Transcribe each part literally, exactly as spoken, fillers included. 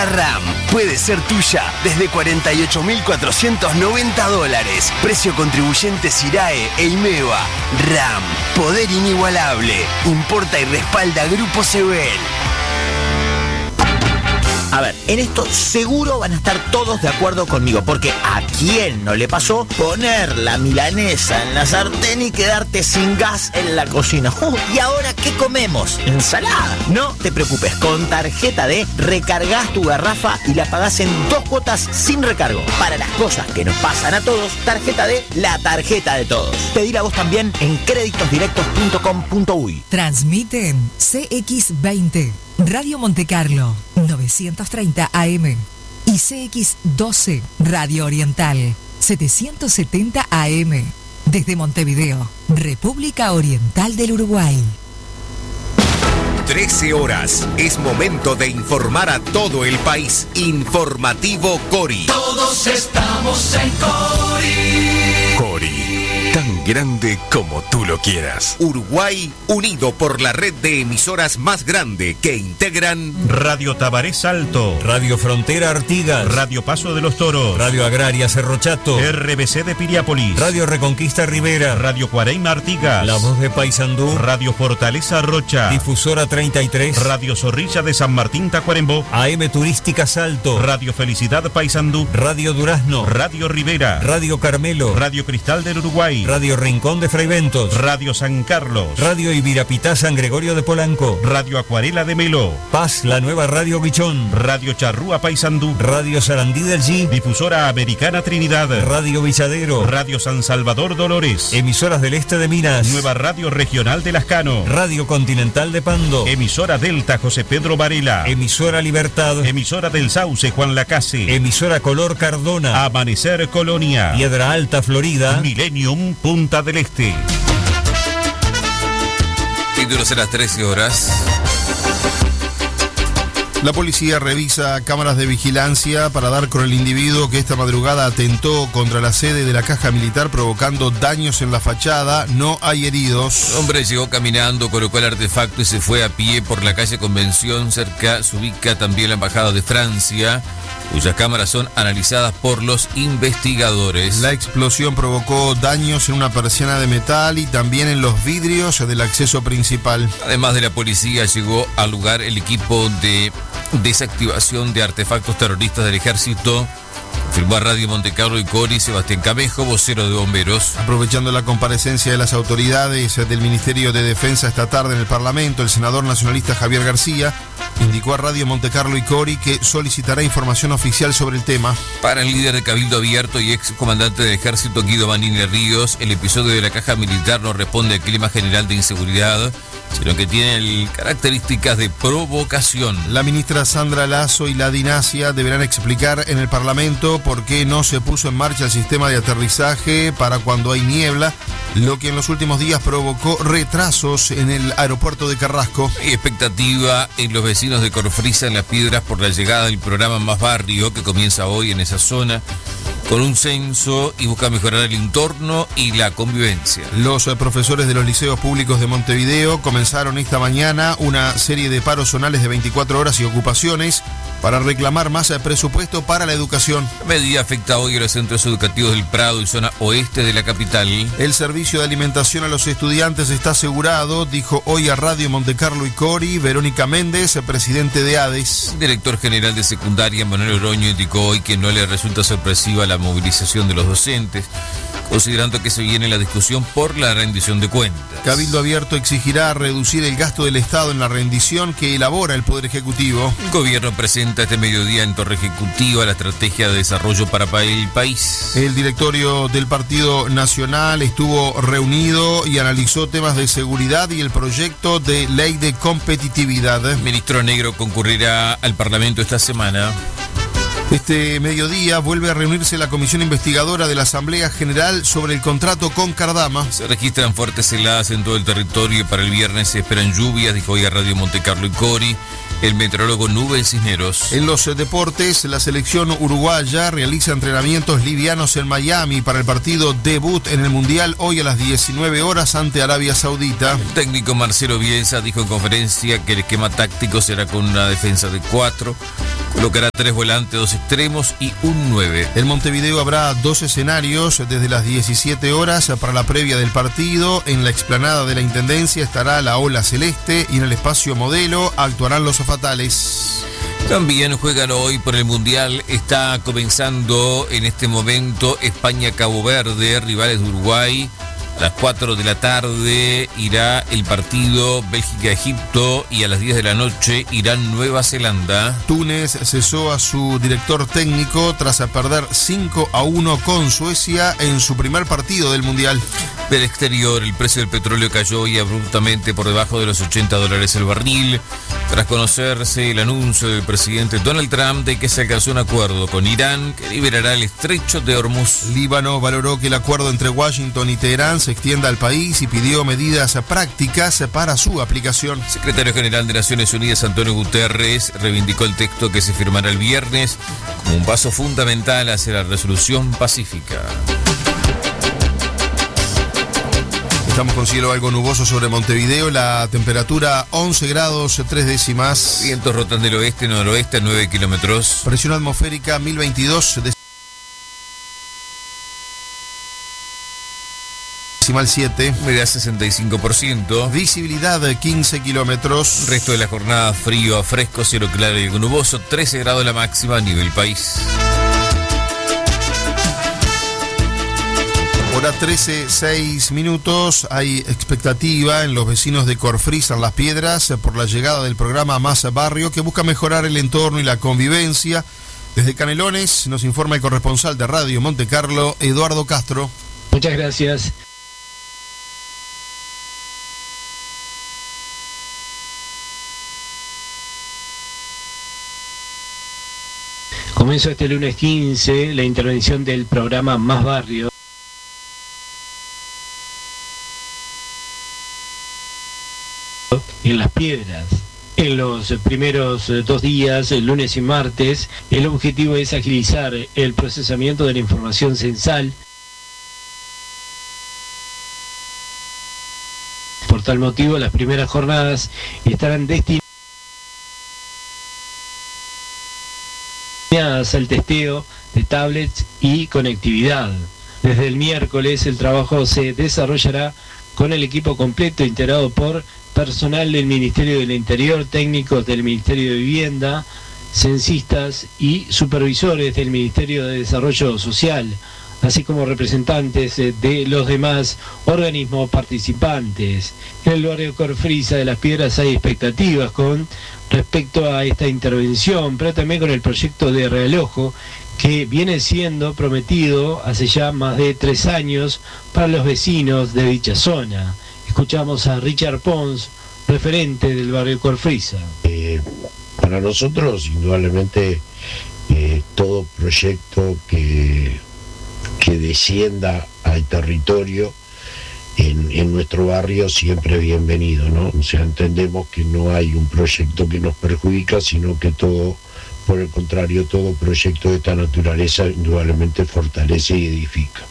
Una RAM puede ser tuya desde cuarenta y ocho mil cuatrocientos noventa dólares. Precio contribuyente SIRAE e IMEVA. RAM, poder inigualable. Importa y respalda Grupo Sebel. A ver, en esto seguro van a estar todos de acuerdo conmigo, porque ¿a quién no le pasó poner la milanesa en la sartén y quedarte sin gas en la cocina? Uh, ¿Y ahora qué comemos? ¿Ensalada? No te preocupes, con Tarjeta D recargas tu garrafa y la pagás en dos cuotas sin recargo. Para las cosas que nos pasan a todos, Tarjeta D, la tarjeta de todos. Pedila vos también en créditos directos punto com punto uy. Transmiten C X veinte. Radio Monte Carlo, novecientos treinta A M y C X doce, Radio Oriental, setecientos setenta A M, desde Montevideo, República Oriental del Uruguay. trece horas, es momento de informar a todo el país. Informativo Cori. Todos estamos en Cori. Cori, tan grande como tú lo quieras. Uruguay, unido por la red de emisoras más grande que integran Radio Tabaré Salto, Radio Frontera Artigas, Radio Paso de los Toros, Radio Agraria Cerro Chato, R B C de Piriápolis, Radio Reconquista Rivera, Radio Cuareima Artigas, La Voz de Paysandú, Radio Fortaleza Rocha, Difusora treinta y tres, Radio Zorrilla de San Martín Tacuarembó, A M Turística Salto, Radio Felicidad Paysandú, Radio Durazno, Radio Rivera, Radio Carmelo, Radio Cristal del Uruguay, Radio Rincón de Fraiventos, Radio San Carlos, Radio Ibirapitá San Gregorio de Polanco, Radio Acuarela de Melo, Paz, la nueva Radio Bichón, Radio Charrúa Paysandú, Radio Sarandí del G, Difusora Americana Trinidad, Radio Villadero, Radio San Salvador Dolores, Emisoras del Este de Minas, Nueva Radio Regional de Lascano, Radio Continental de Pando, Emisora Delta José Pedro Varela, Emisora Libertad, Emisora del Sauce Juan Lacase, Emisora Color Cardona, Amanecer Colonia, Piedra Alta Florida, Millennium Punta del Este. Títulos a las trece horas. La policía revisa cámaras de vigilancia para dar con el individuo que esta madrugada atentó contra la sede de la Caja Militar provocando daños en la fachada. No hay heridos. El hombre llegó caminando, colocó el artefacto y se fue a pie por la calle Convención. Cerca se ubica también la Embajada de Francia, cuyas cámaras son analizadas por los investigadores. La explosión provocó daños en una persiana de metal y también en los vidrios del acceso principal. Además de la policía, llegó al lugar el equipo de desactivación de artefactos terroristas del ejército. Confirmó a Radio Monte Carlo y Cori Sebastián Camejo, vocero de bomberos. Aprovechando la comparecencia de las autoridades del Ministerio de Defensa esta tarde en el Parlamento, el senador nacionalista Javier García indicó a Radio Monte Carlo y Cori que solicitará información oficial sobre el tema. Para el líder de Cabildo Abierto y ex comandante del ejército Guido Manini Ríos, el episodio de la Caja Militar no responde al clima general de inseguridad, sino que tiene características de provocación. La ministra Sandra Lazo y la Dinasia deberán explicar en el Parlamento por qué no se puso en marcha el sistema de aterrizaje para cuando hay niebla, lo que en los últimos días provocó retrasos en el aeropuerto de Carrasco. Hay expectativa en los vecinos de Corfriza en Las Piedras por la llegada del programa Más Barrio, que comienza hoy en esa zona con un censo y busca mejorar el entorno y la convivencia. Los profesores de los liceos públicos de Montevideo comenzaron esta mañana una serie de paros zonales de veinticuatro horas y ocupaciones para reclamar más presupuesto para la educación. La medida afecta hoy a los centros educativos del Prado y zona oeste de la capital. El servicio de alimentación a los estudiantes está asegurado, dijo hoy a Radio Monte Carlo y Cori Verónica Méndez, presidente de ADES. El director general de secundaria, Manuel Oroño, indicó hoy que no le resulta sorpresiva la movilización de los docentes, considerando que se viene la discusión por la rendición de cuentas. Cabildo Abierto exigirá reducir el gasto del Estado en la rendición que elabora el Poder Ejecutivo. El gobierno presenta este mediodía en Torre Ejecutiva la estrategia de desarrollo para el país. El directorio del Partido Nacional estuvo reunido y analizó temas de seguridad y el proyecto de ley de competitividad. El ministro Negro concurrirá al Parlamento esta semana. Este mediodía vuelve a reunirse la comisión investigadora de la Asamblea General sobre el contrato con Cardama. Se registran fuertes heladas en todo el territorio y para el viernes se esperan lluvias, dijo hoy a Radio Monte Carlo y Cori el meteorólogo Nubel Cisneros. En los deportes, la selección uruguaya realiza entrenamientos livianos en Miami para el partido debut en el Mundial hoy a las diecinueve horas ante Arabia Saudita. El técnico Marcelo Bielsa dijo en conferencia que el esquema táctico será con una defensa de cuatro, Colocará tres volantes, dos extremos y un nueve. En Montevideo habrá dos escenarios desde las diecisiete horas para la previa del partido. En la explanada de la Intendencia estará la ola celeste y en el espacio modelo actuarán los afatales. También juegan hoy por el Mundial. Está comenzando en este momento España-Cabo Verde, rivales de Uruguay. A las cuatro de la tarde irá el partido Bélgica-Egipto y a las diez de la noche Irán-Nueva Zelanda. Túnez cesó a su director técnico tras perder cinco a uno con Suecia en su primer partido del Mundial. Del exterior, el precio del petróleo cayó hoy abruptamente por debajo de los ochenta dólares el barril, tras conocerse el anuncio del presidente Donald Trump de que se alcanzó un acuerdo con Irán que liberará el estrecho de Hormuz. Líbano valoró que el acuerdo entre Washington y Teherán se extienda al país y pidió medidas prácticas para su aplicación. Secretario General de Naciones Unidas Antonio Guterres reivindicó el texto que se firmará el viernes como un paso fundamental hacia la resolución pacífica. Estamos con cielo algo nuboso sobre Montevideo, la temperatura once grados tres décimas. Vientos rotan del oeste-noroeste a nueve kilómetros. Presión atmosférica mil veintidós decimal siete. Humedad sesenta y cinco por ciento. Visibilidad quince kilómetros. Resto de la jornada frío a fresco, cielo claro y algo nuboso, trece grados la máxima a nivel país. Hora trece, seis minutos. Hay expectativa en los vecinos de Corfriza, en Las Piedras, por la llegada del programa Más Barrio, que busca mejorar el entorno y la convivencia. Desde Canelones nos informa el corresponsal de Radio Monte Carlo, Eduardo Castro. Muchas gracias. Comenzó este lunes quince la intervención del programa Más Barrio. En Las Piedras. En los primeros dos días, el lunes y martes, el objetivo es agilizar el procesamiento de la información censal. Por tal motivo, las primeras jornadas estarán destinadas al testeo de tablets y conectividad. Desde el miércoles, el trabajo se desarrollará con el equipo completo integrado por personal del Ministerio del Interior, técnicos del Ministerio de Vivienda, censistas y supervisores del Ministerio de Desarrollo Social, así como representantes de los demás organismos participantes. En el barrio Corfriza de Las Piedras hay expectativas con respecto a esta intervención, pero también con el proyecto de realojo que viene siendo prometido hace ya más de tres años para los vecinos de dicha zona. Escuchamos a Richard Pons, referente del barrio Corfriza. Eh, para nosotros, indudablemente, eh, todo proyecto que, que descienda al territorio en, en nuestro barrio siempre es bienvenido, ¿no? O sea, entendemos que no hay un proyecto que nos perjudica, sino que todo, por el contrario, todo proyecto de esta naturaleza indudablemente fortalece y edifica.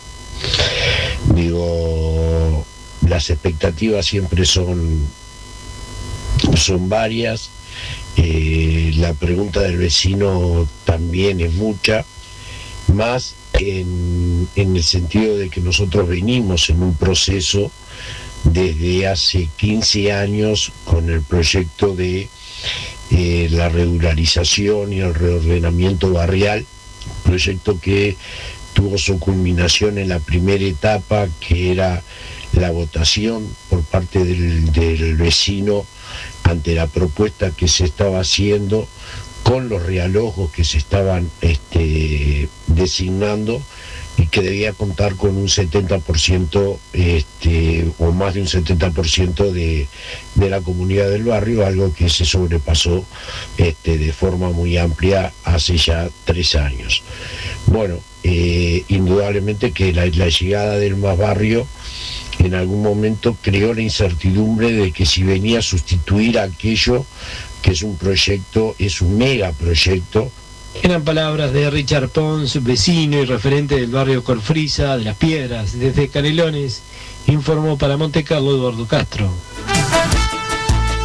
Digo, las expectativas siempre son, son varias. Eh, la pregunta del vecino también es mucha, más en, en el sentido de que nosotros venimos en un proceso desde hace quince años con el proyecto de eh, la regularización y el reordenamiento barrial, proyecto que tuvo su culminación en la primera etapa, que era la votación por parte del, del vecino ante la propuesta que se estaba haciendo con los realojos que se estaban este, designando y que debía contar con un setenta por ciento este, o más de un setenta por ciento de, de la comunidad del barrio, algo que se sobrepasó este, de forma muy amplia hace ya tres años. Bueno, eh, indudablemente que la, la llegada del Más Barrio en algún momento creó la incertidumbre de que si venía a sustituir a aquello que es un proyecto, es un megaproyecto. Eran palabras de Richard Pons, vecino y referente del barrio Corfriza de Las Piedras. Desde Canelones informó para Monte Carlo Eduardo Castro.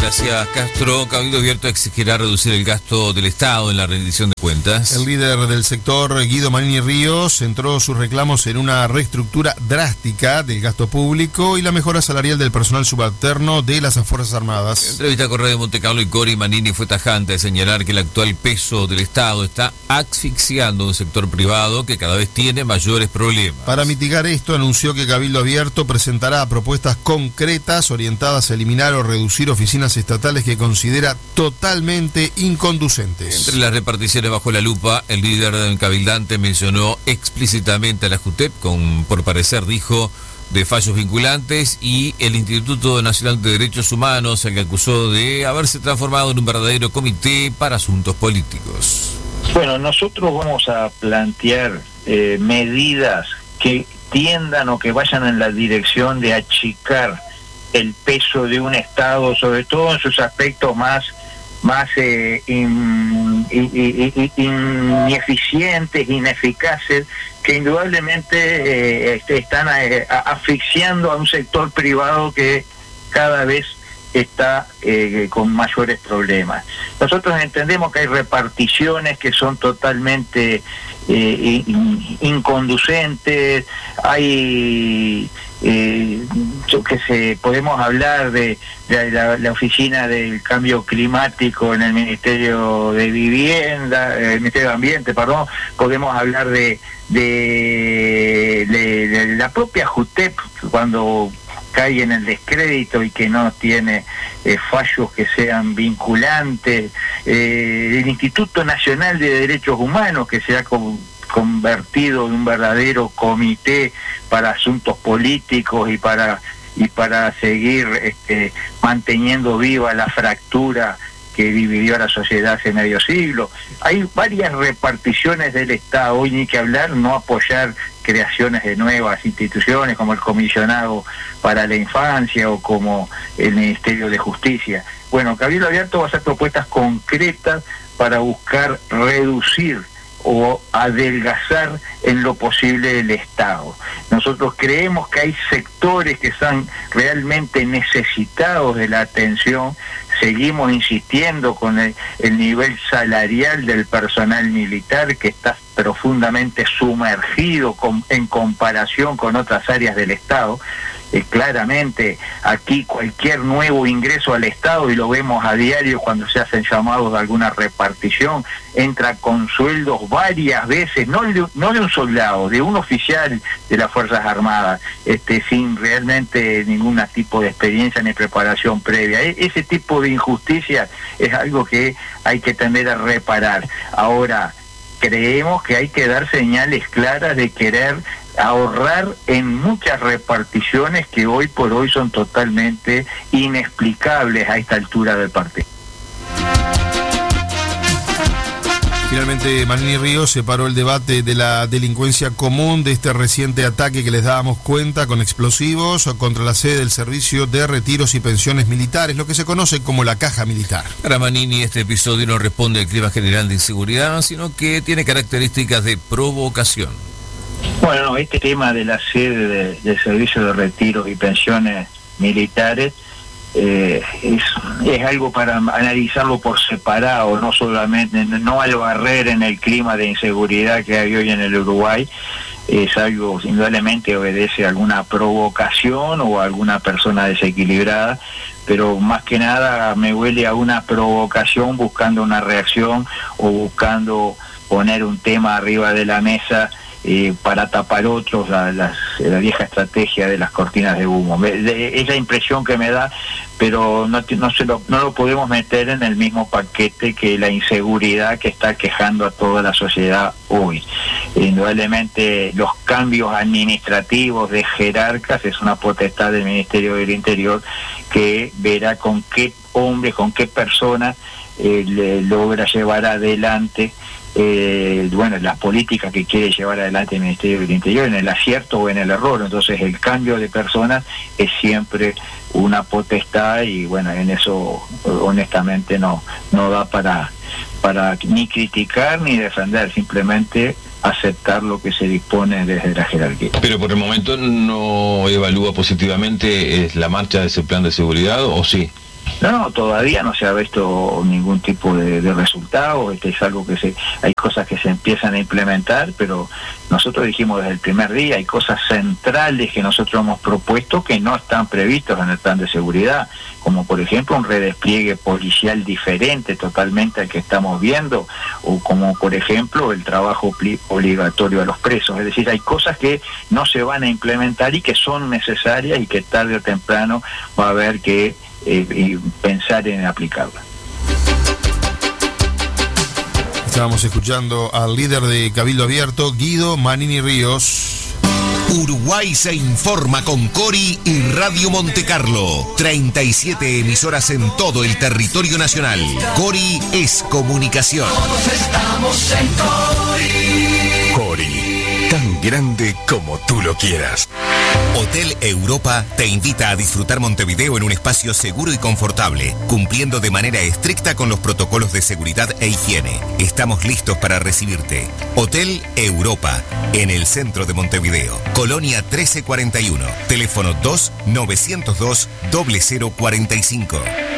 Gracias, Castro. Cabildo Abierto exigirá reducir el gasto del Estado en la rendición de cuentas. El líder del sector, Guido Manini Ríos, centró sus reclamos en una reestructura drástica del gasto público y la mejora salarial del personal subalterno de las Fuerzas Armadas. En entrevista con Radio Montecarlo y Cori, Manini fue tajante de señalar que el actual peso del Estado está asfixiando un sector privado que cada vez tiene mayores problemas. Para mitigar esto, anunció que Cabildo Abierto presentará propuestas concretas orientadas a eliminar o reducir oficinas estatales que considera totalmente inconducentes. Entre las reparticiones bajo la lupa, el líder del cabildante mencionó explícitamente a la JUTEP, con, por parecer dijo, de fallos vinculantes, y el Instituto Nacional de Derechos Humanos, al que acusó de haberse transformado en un verdadero comité para asuntos políticos. Bueno, nosotros vamos a plantear eh, medidas que tiendan o que vayan en la dirección de achicar el peso de un Estado, sobre todo en sus aspectos más más eh, in, in, in, in, ineficientes, ineficaces, que indudablemente eh, están eh, asfixiando a un sector privado que cada vez está eh, con mayores problemas. Nosotros entendemos que hay reparticiones que son totalmente eh, in, inconducentes, hay eh, yo qué sé, podemos hablar de, de la, la oficina del cambio climático en el Ministerio de Vivienda, el Ministerio de Ambiente, perdón, podemos hablar de de, de, de la propia JUTEP cuando cae en el descrédito y que no tiene eh, fallos que sean vinculantes, eh, el Instituto Nacional de Derechos Humanos, que se ha con, convertido en un verdadero comité para asuntos políticos y para y para seguir este, manteniendo viva la fractura que dividió a la sociedad hace medio siglo. Hay varias reparticiones del Estado, hoy ni que hablar, no apoyar creaciones de nuevas instituciones como el Comisionado para la Infancia o como el Ministerio de Justicia. Bueno, Cabildo Abierto va a hacer propuestas concretas para buscar reducir o adelgazar en lo posible el Estado. Nosotros creemos que hay sectores que están realmente necesitados de la atención. Seguimos insistiendo con el, el nivel salarial del personal militar, que está profundamente sumergido con, en comparación con otras áreas del Estado. Eh, claramente aquí cualquier nuevo ingreso al Estado, y lo vemos a diario cuando se hacen llamados de alguna repartición, entra con sueldos varias veces, no de, no de un soldado, de un oficial de las Fuerzas Armadas, este, sin realmente ningún tipo de experiencia ni preparación previa. E- ese tipo de injusticia es algo que hay que tender a reparar. Ahora, creemos que hay que dar señales claras de querer ahorrar en muchas reparticiones que hoy por hoy son totalmente inexplicables a esta altura del partido. Finalmente, Manini Ríos separó el debate de la delincuencia común de este reciente ataque que les dábamos cuenta con explosivos contra la sede del Servicio de Retiros y Pensiones Militares, lo que se conoce como la Caja Militar. Para Manini, este episodio no responde al clima general de inseguridad, sino que tiene características de provocación. Bueno, este tema de la sede de, del Servicio de Retiros y Pensiones Militares eh, es, es algo para analizarlo por separado, no solamente, no al barrer en el clima de inseguridad que hay hoy en el Uruguay. Es algo, indudablemente obedece a alguna provocación o a alguna persona desequilibrada, pero más que nada me huele a una provocación buscando una reacción o buscando poner un tema arriba de la mesa Eh, para tapar otros, la, la, la vieja estrategia de las cortinas de humo. Me, de, es la impresión que me da, pero no, no, se lo, no lo podemos meter en el mismo paquete que la inseguridad que está quejando a toda la sociedad hoy. Indudablemente los cambios administrativos de jerarcas es una potestad del Ministerio del Interior, que verá con qué hombres, con qué personas eh, le logra llevar adelante Eh, bueno, las políticas que quiere llevar adelante el Ministerio del Interior, en el acierto o en el error. Entonces el cambio de personas es siempre una potestad, y bueno, en eso honestamente no no da para para ni criticar ni defender, simplemente aceptar lo que se dispone desde la jerarquía. Pero por el momento no evalúa positivamente es la marcha de ese plan de seguridad, ¿o sí? No, no, todavía no se ha visto ningún tipo de, de resultado. Este es algo que se, hay cosas que se empiezan a implementar, pero nosotros dijimos desde el primer día, hay cosas centrales que nosotros hemos propuesto que no están previstos en el plan de seguridad, como por ejemplo un redespliegue policial diferente totalmente al que estamos viendo, o como por ejemplo el trabajo pli- obligatorio a los presos. Es decir, hay cosas que no se van a implementar y que son necesarias y que tarde o temprano va a haber que Eh, y pensar en aplicarla. Estábamos escuchando al líder de Cabildo Abierto, Guido Manini Ríos. Uruguay se informa con Cori y Radio Monte Carlo. treinta y siete emisoras en todo el territorio nacional. Cori es comunicación. Todos estamos en Cori. Cori, tan grande como tú lo quieras. Hotel Europa te invita a disfrutar Montevideo en un espacio seguro y confortable, cumpliendo de manera estricta con los protocolos de seguridad e higiene. Estamos listos para recibirte. Hotel Europa, en el centro de Montevideo, Colonia trece cuarenta y uno, teléfono dos nueve cero dos cero cero cuarenta y cinco.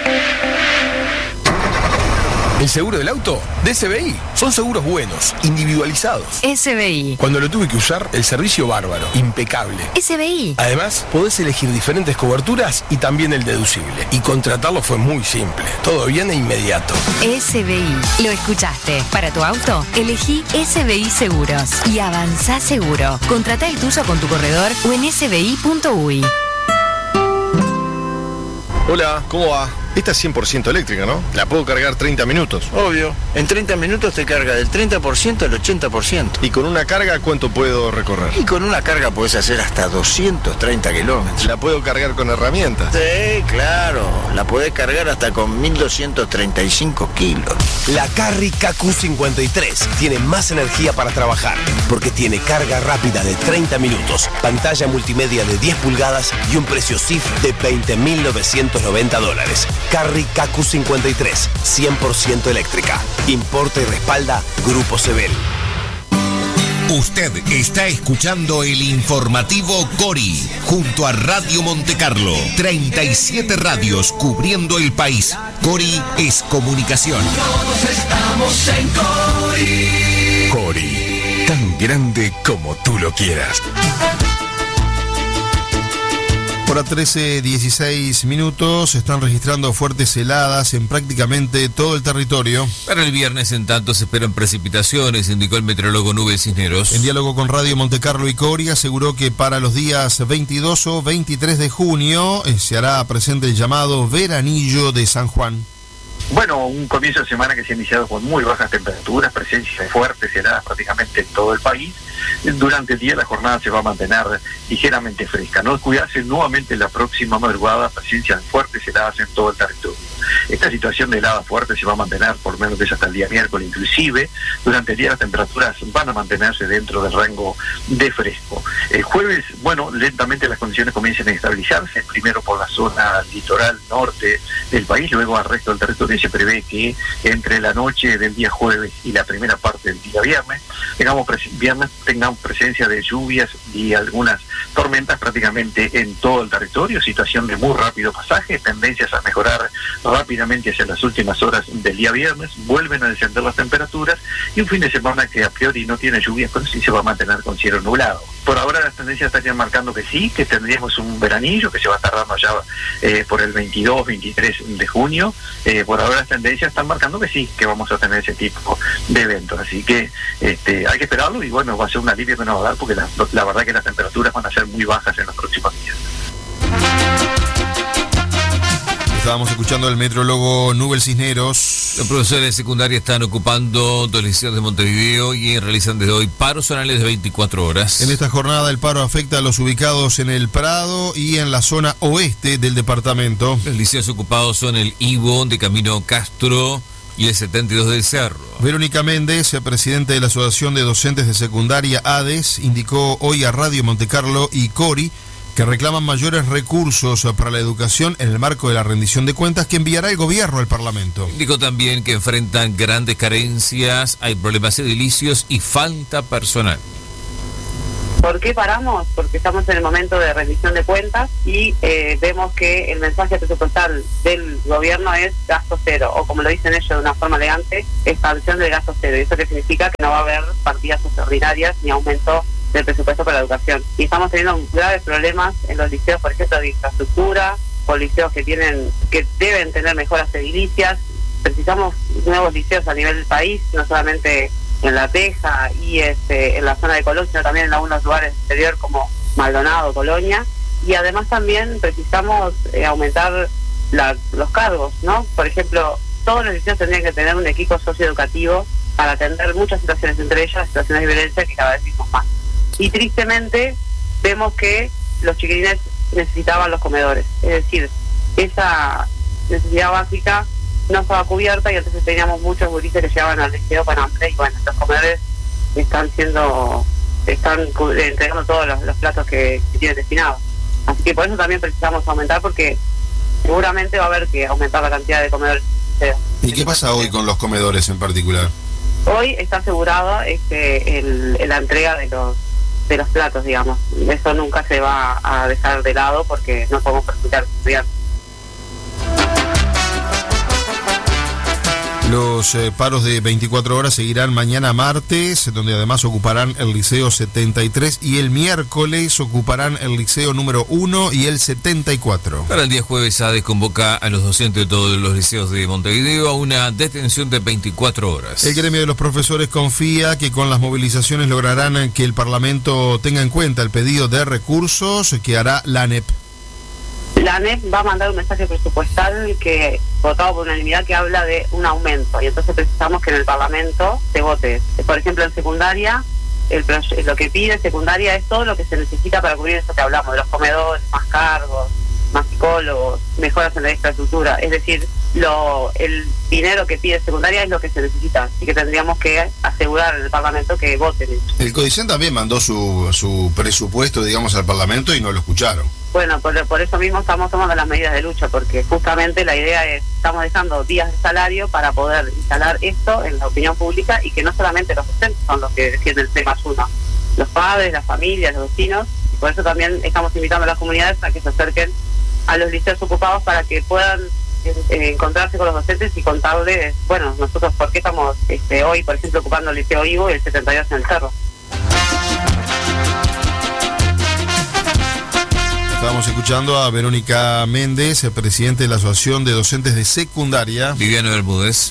El seguro del auto de S B I. Son seguros buenos, individualizados. S B I. Cuando lo tuve que usar, el servicio bárbaro, impecable. S B I. Además, podés elegir diferentes coberturas y también el deducible. Y contratarlo fue muy simple. Todo bien e inmediato. S B I. Lo escuchaste. Para tu auto, elegí S B I Seguros. Y avanzá seguro. Contratá el tuyo con tu corredor o en s b i punto u y. Hola, ¿cómo va? Esta es cien por ciento eléctrica, ¿no? La puedo cargar treinta minutos. Obvio. En treinta minutos te carga del treinta por ciento al ochenta por ciento. ¿Y con una carga cuánto puedo recorrer? Y con una carga podés hacer hasta doscientos treinta kilómetros. ¿La puedo cargar con herramientas? Sí, claro. La podés cargar hasta con mil doscientos treinta y cinco kilos. La Carry K Q cincuenta y tres tiene más energía para trabajar, porque tiene carga rápida de treinta minutos, pantalla multimedia de diez pulgadas y un precio C I F de veinte mil novecientos noventa dólares. Carry K Q cincuenta y tres, cien por ciento eléctrica. Importa y respalda Grupo Sebel. Usted está escuchando el informativo Cori, junto a Radio Monte Carlo. treinta y siete radios cubriendo el país. Cori es comunicación. Todos estamos en Cori. Cori, tan grande como tú lo quieras. Hora trece, dieciséis minutos. Se están registrando fuertes heladas en prácticamente todo el territorio. Para el viernes, en tanto, se esperan precipitaciones, indicó el meteorólogo Nubes Cisneros. En diálogo con Radio Monte Carlo y Cori, aseguró que para los días veintidós o veintitrés de junio eh, se hará presente el llamado veranillo de San Juan. Bueno, un comienzo de semana que se ha iniciado con muy bajas temperaturas, presencia de fuertes heladas prácticamente en todo el país. Durante el día la jornada se va a mantener ligeramente fresca. No descuidarse nuevamente la próxima madrugada, presencia de fuertes heladas en todo el territorio. Esta situación de heladas fuertes se va a mantener por lo menos hasta el día miércoles. Inclusive durante el día las temperaturas van a mantenerse dentro del rango de fresco. El jueves, bueno, lentamente las condiciones comienzan a estabilizarse, primero por la zona litoral norte del país, luego al resto del territorio. Se prevé que entre la noche del día jueves y la primera parte del día viernes tengamos, pres- viernes, tengamos presencia de lluvias y algunas tormentas prácticamente en todo el territorio, situación de muy rápido pasaje, tendencias a mejorar rápidamente hacia las últimas horas del día viernes, vuelven a descender las temperaturas y un fin de semana que a priori no tiene lluvias, pero sí se va a mantener con cielo nublado. Por ahora las tendencias estarían marcando que sí, que tendríamos un veranillo que se va a estar dando ya eh, por el veintidós, veintitrés de junio. Eh, por ahora las tendencias están marcando que sí, que vamos a tener ese tipo de eventos. Así que este, hay que esperarlo y bueno, va a ser un alivio que nos va a dar porque la, la verdad que las temperaturas van a ser muy bajas en los próximos días. Estábamos escuchando al meteorólogo Nubel Cisneros. Los profesores de secundaria están ocupando dos liceos de Montevideo y realizan desde hoy paros zonales de veinticuatro horas. En esta jornada el paro afecta a los ubicados en el Prado y en la zona oeste del departamento. Los liceos ocupados son el Ivo de Camino Castro y el setenta y dos del Cerro. Verónica Méndez, presidente de la Asociación de Docentes de Secundaria A D E S, indicó hoy a Radio Monte Carlo y Cori que reclaman mayores recursos para la educación en el marco de la rendición de cuentas que enviará el gobierno al Parlamento. Indicó también que enfrentan grandes carencias, hay problemas edilicios y falta personal. ¿Por qué paramos? Porque estamos en el momento de rendición de cuentas y eh, vemos que el mensaje presupuestal del gobierno es gasto cero, o como lo dicen ellos de una forma elegante, expansión del gasto cero. Y eso que significa que no va a haber partidas extraordinarias ni aumento del presupuesto para la educación. Y estamos teniendo graves problemas en los liceos, por ejemplo, de infraestructura, o liceos que tienen, que deben tener mejoras edilicias. Precisamos nuevos liceos a nivel del país, no solamente en La Teja y este, en la zona de Colón, sino también en algunos lugares del exterior como Maldonado, Colonia. Y además también precisamos eh, aumentar la, los cargos, ¿no? Por ejemplo, todos los liceos tendrían que tener un equipo socioeducativo para atender muchas situaciones, entre ellas situaciones de violencia que cada vez vimos más. Y tristemente vemos que los chiquilines necesitaban los comedores, es decir, esa necesidad básica no estaba cubierta y entonces teníamos muchos gurises que llegaban al liceo con hambre y bueno, los comedores están siendo, están entregando todos los, los platos que, que tienen destinados. Así que por eso también precisamos aumentar, porque seguramente va a haber que aumentar la cantidad de comedores. ¿Y qué pasa hoy con los comedores en particular? Hoy está asegurado este, el, la entrega de los de los platos, digamos. Eso nunca se va a dejar de lado porque no podemos perjudicar a los estudiantes. Los eh, paros de veinticuatro horas seguirán mañana martes, donde además ocuparán el Liceo setenta y tres, y el miércoles ocuparán el Liceo número uno y el setenta y cuatro. Para el día jueves, ADES convoca a los docentes de todos los liceos de Montevideo a una detención de veinticuatro horas. El gremio de los profesores confía que con las movilizaciones lograrán que el Parlamento tenga en cuenta el pedido de recursos que hará la ANEP. La ANEP va a mandar un mensaje presupuestal que votado por unanimidad que habla de un aumento, y entonces precisamos que en el Parlamento se vote. Por ejemplo, en secundaria, el lo que pide secundaria es todo lo que se necesita para cubrir eso que hablamos, de los comedores, más cargos, más psicólogos, mejoras en la infraestructura. Es decir, lo el dinero que pide secundaria es lo que se necesita, así que tendríamos que asegurar en el Parlamento que voten. El CODICEN también mandó su, su presupuesto, digamos, al Parlamento y no lo escucharon. Bueno, por, por eso mismo estamos tomando las medidas de lucha, porque justamente la idea es, estamos dejando días de salario para poder instalar esto en la opinión pública, y que no solamente los docentes son los que defienden el C más uno, los padres, las familias, los vecinos, y por eso también estamos invitando a las comunidades a que se acerquen a los liceos ocupados para que puedan eh, encontrarse con los docentes y contarles, bueno, nosotros por qué estamos este, hoy, por ejemplo, ocupando el Liceo Ivo y el setenta y dos en el Cerro. Estamos escuchando a Verónica Méndez, presidente de la Asociación de Docentes de Secundaria. Viviana Bermúdez.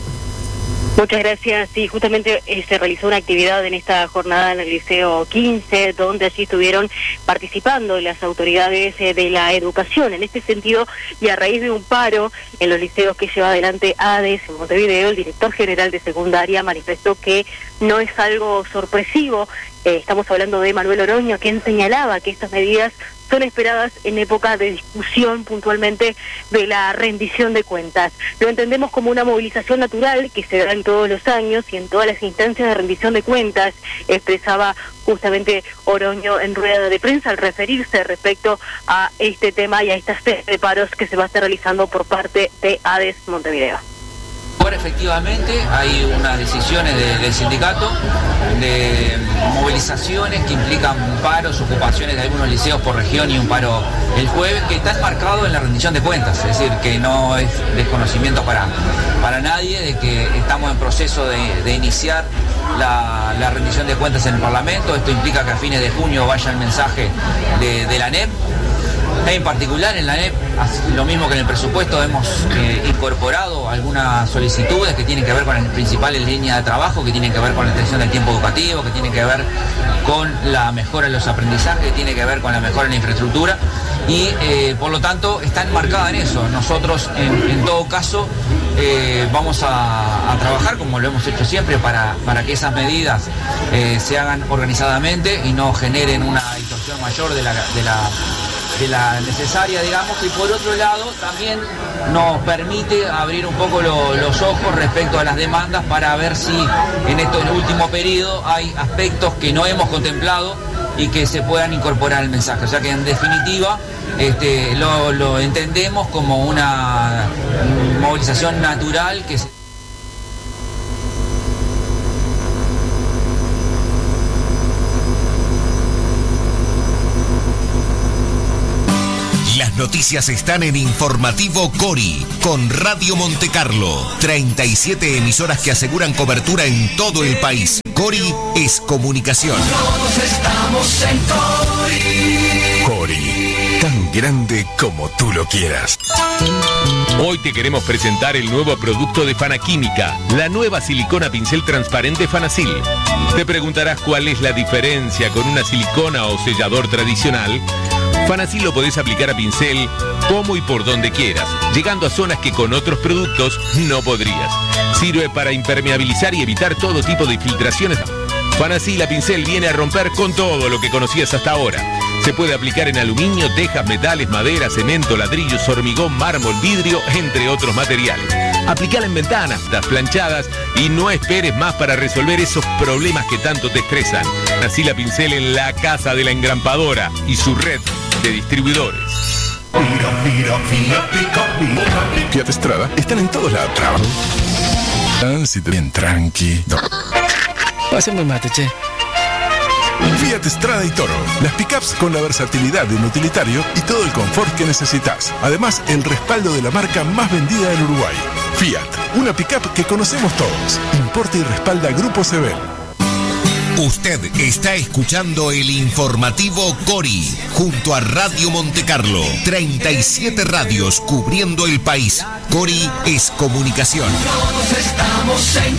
Muchas gracias. Sí, justamente eh, se realizó una actividad en esta jornada en el Liceo quince, donde allí estuvieron participando las autoridades eh, de la educación. En este sentido, y a raíz de un paro en los liceos que lleva adelante ADES en Montevideo, el director general de secundaria manifestó que no es algo sorpresivo. Eh, estamos hablando de Manuel Oroño, quien señalaba que estas medidas son esperadas en época de discusión puntualmente de la rendición de cuentas. Lo entendemos como una movilización natural que se da en todos los años y en todas las instancias de rendición de cuentas, expresaba justamente Oroño en rueda de prensa al referirse respecto a este tema y a estas serie de paros que se va a estar realizando por parte de ADES Montevideo. Ahora efectivamente hay unas decisiones de, del sindicato de movilizaciones que implican paros, ocupaciones de algunos liceos por región y un paro el jueves, que está enmarcado en la rendición de cuentas, es decir, que no es desconocimiento para, para nadie de que estamos en proceso de, de iniciar la, la rendición de cuentas en el Parlamento. Esto implica que a fines de junio vaya el mensaje de, de la ANEP. En particular en la ANEP, lo mismo que en el presupuesto, hemos eh, incorporado algunas solicitudes que tienen que ver con las principales líneas de trabajo, que tienen que ver con la extensión del tiempo educativo, que tienen que ver con la mejora en los aprendizajes, que tiene que ver con la mejora en la infraestructura, y eh, por lo tanto está enmarcada en eso. Nosotros en, en todo caso eh, vamos a, a trabajar como lo hemos hecho siempre para, para que esas medidas eh, se hagan organizadamente y no generen una distorsión mayor de la, de la de la necesaria, digamos, y por otro lado también nos permite abrir un poco lo, los ojos respecto a las demandas para ver si en este último periodo hay aspectos que no hemos contemplado y que se puedan incorporar al mensaje. O sea que en definitiva este, lo, lo entendemos como una movilización natural que se... Las noticias están en Informativo Cori, con Radio Montecarlo. treinta y siete emisoras que aseguran cobertura en todo el país. Cori es comunicación. Todos estamos en Cori. Cori, tan grande como tú lo quieras. Hoy te queremos presentar el nuevo producto de Fanaquímica, la nueva silicona pincel transparente Fanasil. Te preguntarás cuál es la diferencia con una silicona o sellador tradicional. Fanasil lo podés aplicar a pincel como y por donde quieras, llegando a zonas que con otros productos no podrías. Sirve para impermeabilizar y evitar todo tipo de filtraciones. Fanasil a pincel viene a romper con todo lo que conocías hasta ahora. Se puede aplicar en aluminio, tejas, metales, madera, cemento, ladrillos, hormigón, mármol, vidrio, entre otros materiales. Aplicala en ventanas, las planchadas y no esperes más para resolver esos problemas que tanto te estresan. Fanasil a pincel en la casa de la engrampadora y su red de distribuidores. Fiat Strada están en todos lados. Tránsito bien tranqui. Hacemos mate, che. Fiat Strada y Toro, las pickups con la versatilidad de un utilitario y todo el confort que necesitas. Además, el respaldo de la marca más vendida del Uruguay. Fiat, una pickup que conocemos todos. Importa y respalda Grupo Sebel. Usted está escuchando el Informativo Cori, junto a Radio Montecarlo. treinta y siete radios cubriendo el país. Cori es comunicación. Todos estamos en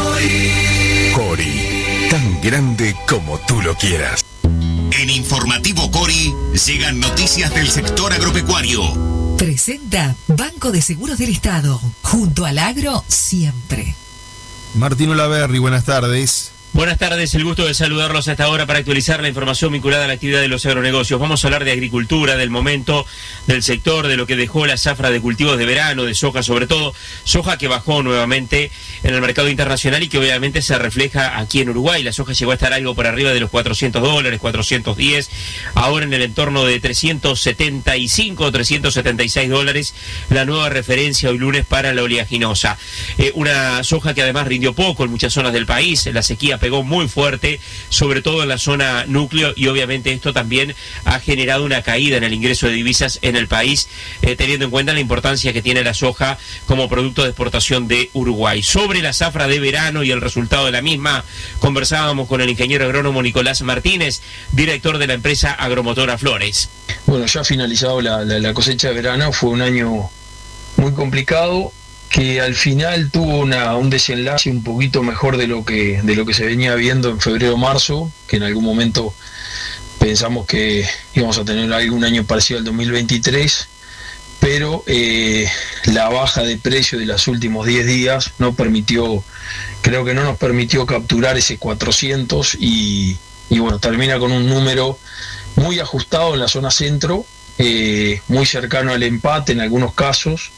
Cori. Cori, tan grande como tú lo quieras. En Informativo Cori llegan noticias del sector agropecuario. Presenta Banco de Seguros del Estado, junto al agro siempre. Martín Olaverri, buenas tardes. Buenas tardes, el gusto de saludarlos a esta hora para actualizar la información vinculada a la actividad de los agronegocios. Vamos a hablar de agricultura, del momento del sector, de lo que dejó la zafra de cultivos de verano, de soja sobre todo, soja que bajó nuevamente en el mercado internacional y que obviamente se refleja aquí en Uruguay. La soja llegó a estar algo por arriba de los cuatrocientos dólares, cuatrocientos diez, ahora en el entorno de trescientos setenta y cinco, trescientos setenta y seis dólares, la nueva referencia hoy lunes para la oleaginosa. Eh, una soja que además rindió poco en muchas zonas del país, la sequía pegó muy fuerte, sobre todo en la zona núcleo, y obviamente esto también ha generado una caída en el ingreso de divisas en el país, eh, teniendo en cuenta la importancia que tiene la soja como producto de exportación de Uruguay. Sobre la zafra de verano y el resultado de la misma, conversábamos con el ingeniero agrónomo Nicolás Martínez, director de la empresa Agromotora Flores. Bueno, ya ha finalizado la, la, la cosecha de verano, fue un año muy complicado, que al final tuvo una, un desenlace un poquito mejor de lo que de lo que se venía viendo en febrero marzo, que en algún momento pensamos que íbamos a tener algún año parecido al dos mil veintitrés, pero eh, la baja de precio de los últimos diez días no permitió, creo que no nos permitió capturar ese cuatrocientos y, y bueno, termina con un número muy ajustado en la zona centro, eh, muy cercano al empate en algunos casos,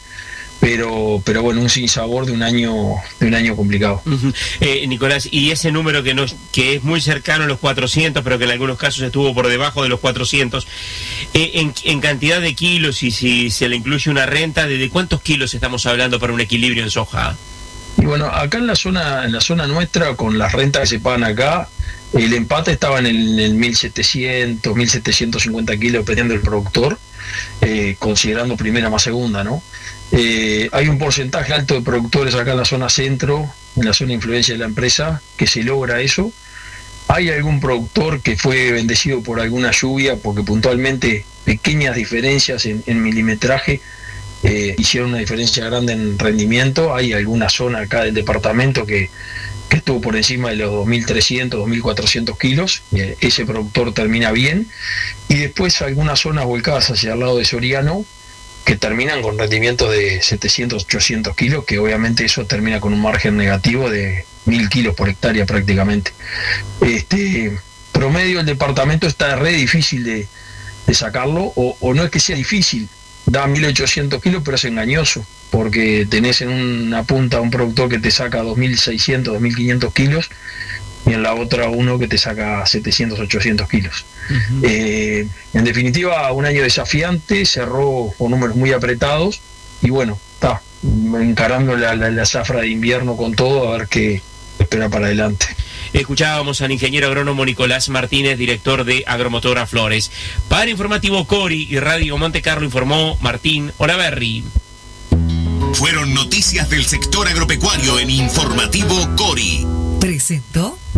pero pero bueno, un sinsabor de un año de un año complicado. Uh-huh. eh, Nicolás, y ese número que no que es muy cercano a los cuatrocientos, pero que en algunos casos estuvo por debajo de los cuatrocientos, eh, en, en cantidad de kilos, y si se le incluye una renta, ¿de, de cuántos kilos estamos hablando para un equilibrio en soja? Y bueno, acá en la zona en la zona nuestra, con las rentas que se pagan acá, el empate estaba en el, el mil setecientos, mil setecientos cincuenta kilos, dependiendo del productor, eh, considerando primera más segunda, ¿no? Eh, hay un porcentaje alto de productores acá en la zona centro, en la zona de influencia de la empresa, que se logra eso. Hay algún productor que fue bendecido por alguna lluvia, porque puntualmente pequeñas diferencias en, en milimetraje eh, hicieron una diferencia grande en rendimiento. Hay alguna zona acá del departamento que, que estuvo por encima de los dos mil trescientos, dos mil cuatrocientos kilos, eh, ese productor termina bien. Y después algunas zonas volcadas hacia el lado de Soriano, que terminan con rendimientos de setecientos, ochocientos kilos, que obviamente eso termina con un margen negativo de mil kilos por hectárea prácticamente. Este promedio del departamento está re difícil de, de sacarlo, o, o no es que sea difícil, da mil ochocientos kilos, pero es engañoso, porque tenés en una punta un productor que te saca dos mil seiscientos, dos mil quinientos kilos, y en la otra uno que te saca setecientos, ochocientos kilos. Uh-huh. Eh, en definitiva, un año desafiante, cerró con números muy apretados, y bueno, está encarando la, la, la zafra de invierno con todo, a ver qué espera para adelante. Escuchábamos al ingeniero agrónomo Nicolás Martínez, director de Agromotora Flores. Para Informativo Cori y Radio Monte Carlo informó Martín Olaverri. Fueron noticias del sector agropecuario en Informativo Cori. Presentó